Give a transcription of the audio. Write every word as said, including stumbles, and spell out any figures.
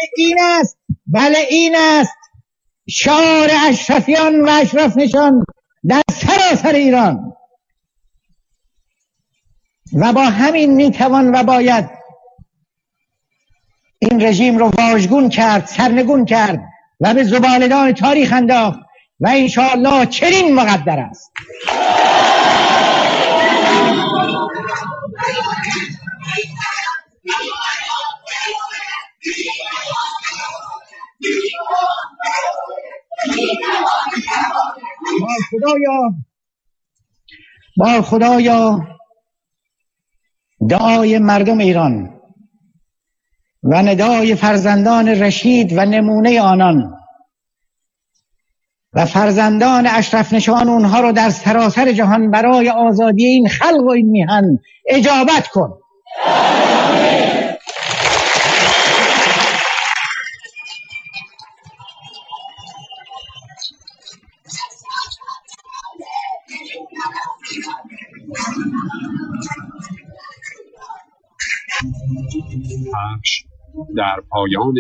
این است، بله این است شعار اشرفیان و اشرف نشان در سراسر ایران. و با همین میتوان و باید این رژیم رو واژگون کرد، سرنگون کرد و به زباله‌دان تاریخ انداخت و انشاءالله چنین مقدر است. با خدایا با خدایا دعای مردم ایران و ندای فرزندان رشید و نمونه آنان و فرزندان اشرف نشان اونها رو در سراسر جهان برای آزادی این خلق و این میهن اجابت کن. پخش در پایان